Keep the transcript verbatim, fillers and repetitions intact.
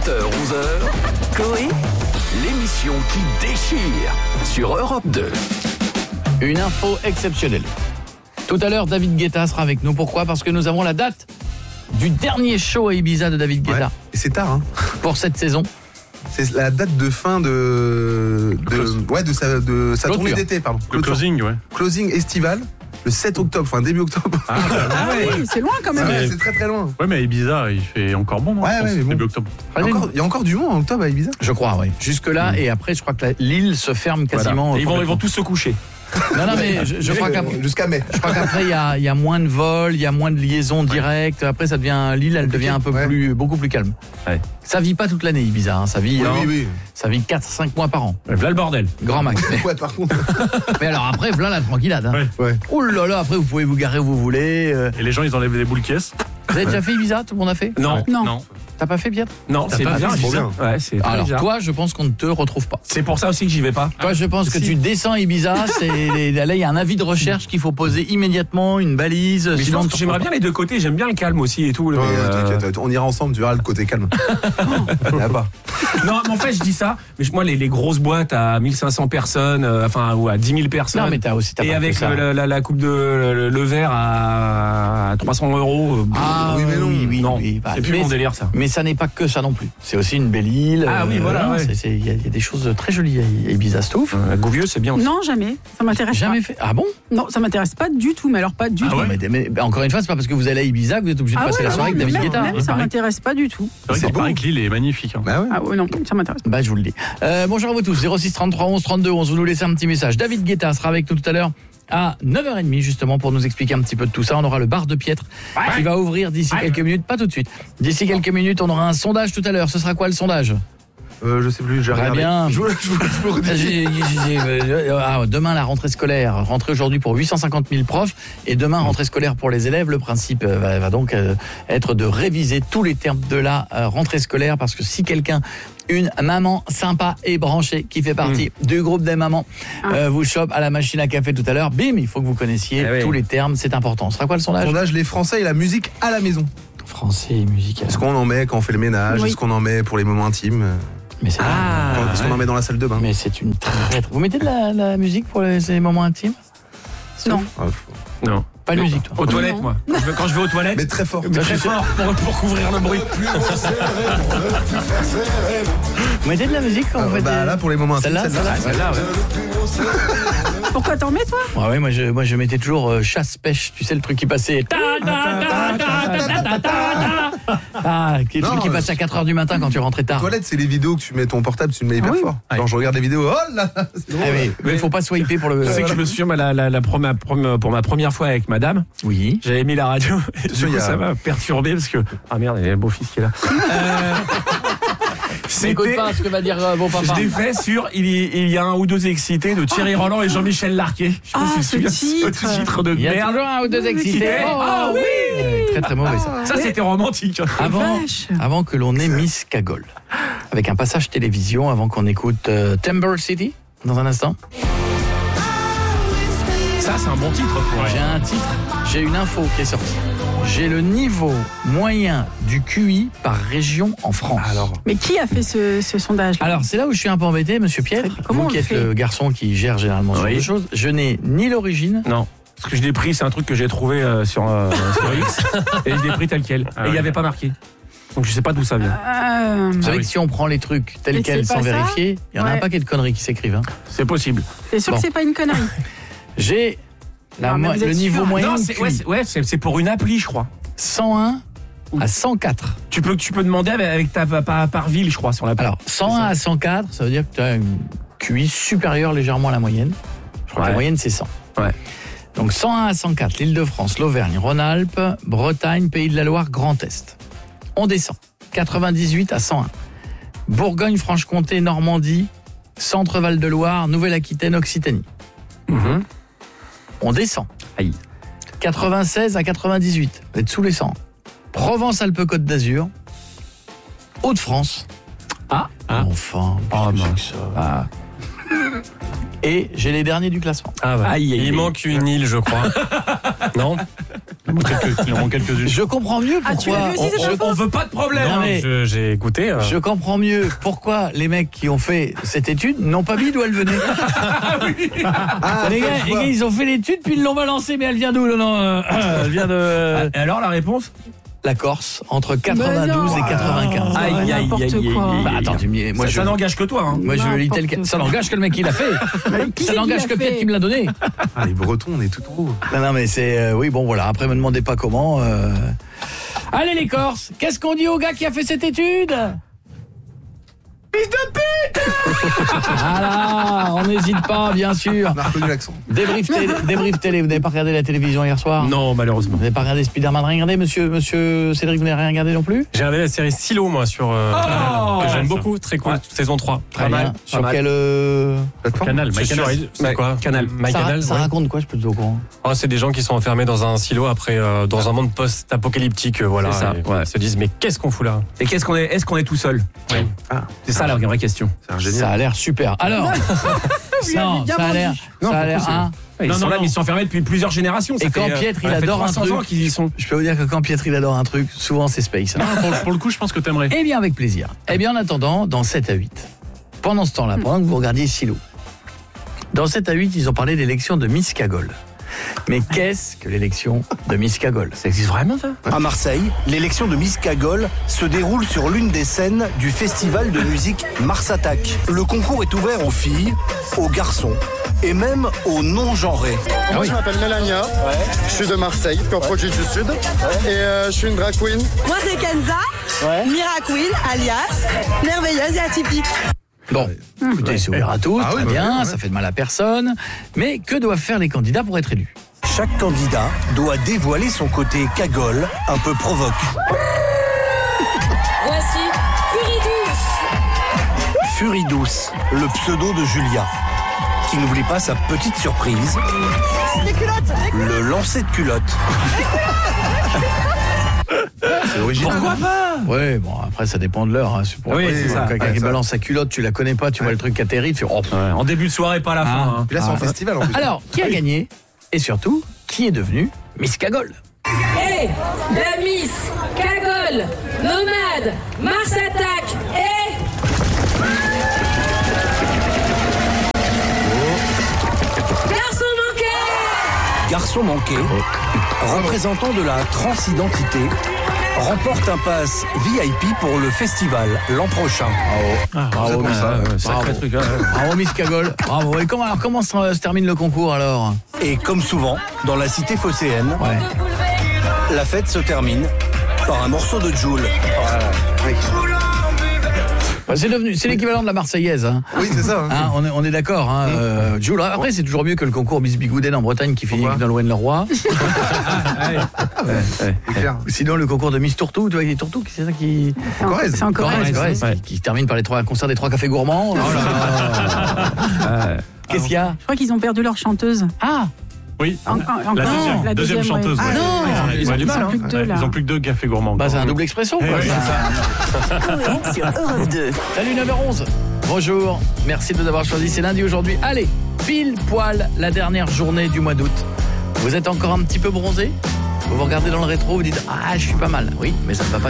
sept heures onze heures, Coé, l'émission qui déchire sur Europe deux. Une info exceptionnelle. Tout à l'heure, David Guetta sera avec nous. Pourquoi ? Parce que nous avons la date du dernier show à Ibiza de David Guetta. Ouais. Et c'est tard, hein. Pour cette saison. C'est la date de fin de, de, ouais, de sa, de sa tournée d'été, pardon. Le closing, ouais. Closing estival, le sept octobre, enfin début octobre. Ah, ah oui, c'est loin quand même. Ouais, c'est très très loin. Ouais, mais Ibiza, il fait encore bon, non ? Ouais, ouais, mais bon. Début octobre. Il y, a encore, il y a encore du monde en octobre à Ibiza. Je crois, oui. Jusque-là, mmh. et après, je crois que la, l'île se ferme quasiment. Voilà. Ils, vont, ils vont tous se coucher. Non, non, mais je, je crois qu'après, jusqu'à mai. Je crois qu'après, il y a, il y a moins de vols, il y a moins de liaisons directes. Après, ça devient, l'île, elle devient un peu ouais. plus, beaucoup plus calme. Ouais. Ça vit pas toute l'année, Ibiza, hein. Ça vit, Oui, hein, oui, oui. Ça vit quatre cinq mois par an. Ouais, voilà le bordel. Grand max. Mais, Ouais, par contre. mais alors après, voilà la tranquillade, hein. Ouais. Ouais. Ouh là là, après, vous pouvez vous garer où vous voulez. euh. Et les gens, ils enlèvent des boules caisses. Vous avez déjà fait Ibiza? Tout le monde a fait? Non, Non. non. T'as pas fait, Pierre? Non, T'as c'est pas bien, fait, c'est bizarre. bien. Ouais, c'est très Alors, bizarre. toi, je pense qu'on ne te retrouve pas. C'est pour ça aussi que j'y vais pas. Toi, je pense que Si. tu descends Ibiza, c'est, là, il y a un avis de recherche qu'il faut poser immédiatement, une balise. Mais je sinon, pense on que te j'aimerais retrouve bien les deux côtés, j'aime bien le calme aussi et tout. Ouais, mais, ouais, euh, t'inquiète, on ira ensemble, tu verras le côté calme. Il y a pas. Non, mais en fait, je dis ça, mais moi, les, les grosses boîtes à mille cinq cents personnes, euh, enfin, ou à dix mille personnes. Non, mais t'as aussi, t'as et pas avec fait ça. le- la, la coupe de le, le verre à trois cents euros. euh, Ah, oui, mais non. oui, oui, non, oui, bah, c'est plus mais mon délire, ça. Mais ça n'est pas que ça non plus. C'est aussi une belle île. Ah oui, voilà, non, ouais. c'est- c'est- Il y, a- il y a des choses très jolies à Ibiza, Stouff. Euh, Gouvieux, c'est bien aussi. Non, jamais. Ça m'intéresse Jamais pas. fait. Ah bon? Non, ça m'intéresse pas du tout, mais alors pas du Ah tout. ouais. mais, mais- mais encore une fois, c'est pas parce que vous allez à Ibiza que vous êtes obligé de Ah passer ouais, la non, soirée avec mais David même, Guetta. même, hein. ça pareil. m'intéresse pas du tout. C'est vrai C'est qu'il beau. paraît que l'île est magnifique. Hein. Bah ouais. Ah ouais, non, ça m'intéresse pas. Bah, je vous le dis. Euh, bonjour à vous tous. zéro six trente-trois onze trente-deux onze. Vous nous laissez un petit message. David Guetta sera avec nous tout à l'heure à neuf heures trente justement pour nous expliquer un petit peu de tout ça. On aura le bar de Piètre Ouais. qui va ouvrir d'ici Ouais. quelques minutes. Pas tout de suite. D'ici quelques minutes, on aura un sondage tout à l'heure. Ce sera quoi le sondage? Euh, je sais plus, j'ai Très regardé. bien. Je vous, je vous- je vous redis. J'ai- j'ai- j'ai- ah, demain la rentrée scolaire, rentrée aujourd'hui pour huit cent cinquante mille profs et demain rentrée scolaire pour les élèves. Le principe euh, va, va donc euh, être de réviser tous les termes de la euh, rentrée scolaire parce que si quelqu'un, une maman sympa et branchée qui fait partie mmh. du groupe des mamans euh, vous chope à la machine à café tout à l'heure, bim, il faut que vous connaissiez eh oui. tous les termes, c'est important. Ce sera quoi le sondage? Sondage, les Français et la musique à la maison. Français et musique. Est-ce qu'on en met quand on fait le ménage? Oui. Est-ce qu'on en met pour les moments intimes? Mais c'est Ah, Quand- Est-ce qu'on en met dans la salle de bain? mais c'est une très... Vous mettez de la, la musique pour les, ces moments intimes? Non. Ah, faut- Non. Pas de musique, toi. Aux toilettes, Non. moi. Quand je vais- Quand je vais aux toilettes, Mais très fort. mais très fort pour, pour couvrir le bruit. Vous mettez de la musique quand Ah, vous faites bah des- là, pour les moments intimes, Celle-là, celle-là. celle-là. Celle-là, ouais. Pourquoi t'en mets, toi? Ah ouais, moi je, moi je mettais toujours euh, chasse-pêche, tu sais le truc qui passait. Ta, ta, ta, ta, ta, ta, ta, ta. Ah, qui est le Non, truc qui euh, passait à quatre heures du matin quand tu rentrais tard. Toilette, c'est les vidéos que tu mets ton portable, tu le mets hyper Ah oui. fort. Genre, je regarde les vidéos, oh là là, c'est drôle. Ah oui, mais il faut pas swiper pour le. Tu sais que je me souviens, moi, la, la, la première, première- pour ma première fois avec madame, Oui. j'avais mis la radio. Et du sûr, coup, il y a- ça m'a perturbé parce que. Ah merde, il y a le beau-fils qui est là. Euh, N'écoute C'était. pas ce que va dire euh, bon Je papa. l'ai fait sur il y, il y a un ou deux excités de Thierry Roland et Jean-Michel Larquet. Je sais pas Ah, si tu te ce souviens, titre. ce titre de Il y a merde. toujours un ou deux excités. Excités. Oh, Ah oui. Ouais, très très mauvais ça. Ça, c'était romantique. Avant, vache. avant que l'on ait Miss Cagole, avec un passage télévision, avant qu'on écoute euh, Timber City, dans un instant. Ça, c'est un bon titre pour J'ai un titre, j'ai une info qui est sortie. J'ai le niveau moyen du Q I par région en France. Alors, Mais qui a fait ce, ce sondage? Alors, c'est là où je suis un peu embêté, monsieur Pierre. Comment Vous on qui le êtes fait le garçon qui gère généralement ce Oui. genre de choses, je n'ai ni l'origine. Non. Ce que je l'ai pris, c'est un truc que j'ai trouvé euh, sur, euh, sur X et je l'ai pris tel quel. Ah et il n'y avait pas marqué. Donc je sais pas d'où ça vient. Euh, Vous savez oui. que si on prend les trucs tels Mais quels c'est sans pas ça vérifier, il y en a un Ouais. paquet de conneries qui s'écrivent. hein. C'est possible. T'es sûr Bon. que c'est pas une connerie? J'ai la Non, mais mo- vous le êtes niveau sûr moyen Non, du c'est Q I. ouais, c'est ouais, c'est- c'est pour une appli, je crois. cent un à cent quatre. Tu peux, tu peux demander avec, avec ta par, par ville, je crois, sur l'appli. Alors, cent un à cent quatre, ça veut dire que tu as une Q I supérieure légèrement à la moyenne. Je crois que la Ouais. moyenne, c'est cent. Ouais. Donc, cent un à cent quatre, l'Île-de-France, l'Auvergne, Rhône-Alpes, Bretagne, Pays de la Loire, Grand Est. On descend. quatre-vingt-dix-huit à cent un. Bourgogne, Franche-Comté, Normandie, Centre-Val de Loire, Nouvelle-Aquitaine, Occitanie. Mhm. On descend. Aïe. quatre-vingt-seize à quatre-vingt-dix-huit. Vous êtes sous les cent. Provence-Alpes-Côte d'Azur. Hauts-de-France. Ah, ah. Enfin, Ah, qu'est-ce que mince. c'est que ça? Et j'ai les derniers du classement. Ah, bah. Aïe, aïe, Il aïe. manque une île, je crois. Non. Quelques- Il en manque quelques-unes. Je comprends mieux Ah, tu l'as pourquoi. vu aussi, on- cette on- On veut pas de problème. Non, mais- Je- J'ai écouté. euh, Je comprends mieux pourquoi les mecs qui ont fait cette étude n'ont pas mis d'où elle venait. Ah, les, gars, je les vois. gars, ils ont fait l'étude puis ils l'ont balancée, mais elle vient d'où? Non, non, euh, elle vient de Et alors la réponse? la Corse, entre quatre-vingt-douze Mais non. et quatre-vingt-quinze. Ah, Aïe, aïe, aïe, n'importe aïe, quoi. aïe, Bah, attends, tu me dis, moi ça, je, ça n'engage que toi. Hein. moi je lis tel quel. N'importe Ça quoi. n'engage que le mec qui l'a fait. Qui Ça c'est qui n'engage l'a que fait Pierre qui me l'a donné. Ah, les Bretons, on est tout trop. Non, non, mais c'est euh, oui, bon voilà. Après, me demandez pas comment. euh. Allez les Corses, qu'est-ce qu'on dit au gars qui a fait cette étude? Fils de pute. Voilà, on n'hésite pas, bien sûr. On a reconnu l'accent. Débrief télé, débrief télé. Vous n'avez pas regardé la télévision hier soir? Non, malheureusement. Vous n'avez pas regardé Spider-Man? Rien regardé, monsieur, monsieur Cédric, vous n'avez rien regardé non plus? J'ai regardé la série Silo, moi, sur. euh, Oh que j'aime ouais, beaucoup, très cool. Ouais. Saison trois. Très Pas bien. mal, Sur pas mal. quel euh, Plateforme Canal, C'est sur- C'est Ouais, quoi Canal. My ça, Canal, ça ouais. raconte quoi? Je peux te au courant. Oh, c'est des gens qui sont enfermés dans un silo après, euh, dans un monde post-apocalyptique, euh, voilà. C'est ça, et ouais. Ils se disent, mais qu'est-ce qu'on fout là? Et qu'est-ce qu'on est Est-ce qu'on est tout seul? Ouais. Ah, C'est ça la vraie question. c'est un Ça génial. a l'air super. Alors, Vous l'avez non, bien ça a vendu. l'air, Non, ça a pour l'air. le coup, hein. Ils Non, sont non, là, non. mais ils sont enfermés depuis plusieurs générations. Ça Et fait, quand euh, Pietre, il ça fait adore un trois cents truc. ans qu'ils y sont. Je peux vous dire que quand Pietre il adore un truc, souvent c'est space. hein. pour, pour le coup, je pense que t'aimerais. Eh bien, avec plaisir. Eh bien, en attendant, dans sept à huit, pendant ce temps-là, pendant que vous regardiez Silo, dans sept à huit, ils ont parlé de l'élection de Miss Cagole. Mais qu'est-ce que l'élection de Miss Cagole? Ça existe vraiment ça? À Marseille, l'élection de Miss Cagole se déroule sur l'une des scènes du festival de musique Mars Attack. Le concours est ouvert aux filles, aux garçons et même aux non-genrés. Ah oui. Je m'appelle Mélania, je suis de Marseille, pur produit du Sud, et euh, je suis une drag queen. Moi, c'est Kenza, Miraqueen, alias merveilleuse et atypique. Bon, écoutez, c'est ouvert à tous, Ah oui, très bah bien, oui, ouais. ça fait de mal à personne. Mais que doivent faire les candidats pour être élus? Chaque candidat doit dévoiler son côté cagole, un peu provoque. Voici Furidus. Furie douce, le pseudo de Julia, qui n'oublie pas sa petite surprise, Les culottes. le lancer de culotte. C'est original. Pourquoi pas? Ouais, bon, après ça dépend de l'heure. Hein. C'est pour Oui, après, c'est quand ça. quelqu'un Ouais, qui ça. balance sa culotte, tu la connais pas, tu vois le truc atterri, tu fais oh. Ouais, en début de soirée, pas à la Ah. fin. hein. Puis là, c'est en Ah. festival en plus. Alors, qui a gagné? Et surtout, qui est devenu Miss Cagole? Et la Miss Cagole, nomade, Mars Attack et... Garçon manqué. Garçon manqué, représentant de la transidentité, remporte un pass V I P pour le festival l'an prochain. Bravo, pour Miss- ça, euh, ouais. bravo. Sacré truc. hein. Bravo, Miss Cagole. Bravo. Et comment, alors, comment se, se termine le concours alors? Et comme souvent, dans la cité phocéenne, Ouais. la fête se termine par un morceau de Joule. Bah, c'est devenu, c'est l'équivalent de la Marseillaise. Hein. Oui, c'est ça. hein. Hein, on est, on est d'accord. Hein, euh, Jules, après, c'est toujours mieux que le concours Miss Bigouden en Bretagne qui finit Pourquoi dans Nolwenn-le-Roi. C'est clair. Sinon, le concours de Miss Tourtou, tu vois, les Tourtou, c'est ça qui. C'est en- Corrèze. C'est en Corrèze. Corrèze, Corrèze, Ouais. qui, qui termine par les trois concerts des trois cafés gourmands. Oh là là. Qu'est-ce qu'il y a? Je crois qu'ils ont perdu leur chanteuse. Ah, Oui. En- en- encore, La deuxième, la deuxième deuxième, chanteuse. ouais. ouais. non. Ouais, Ils ils ont- ont du ils mal, sont hein. plus que deux, Ouais, là. Ils ont plus que deux cafés gourmands. bah c'est un encore. double expresso. Eh quoi, oui, ça. Coé sur Europe deux. Salut, neuf heures onze. Bonjour, merci de nous avoir choisi. C'est lundi aujourd'hui. Allez, pile poil la dernière journée du mois d'août. Vous êtes encore un petit peu bronzé? Vous vous regardez dans le rétro, vous dites ah je suis pas mal. Oui, mais ça ne va pas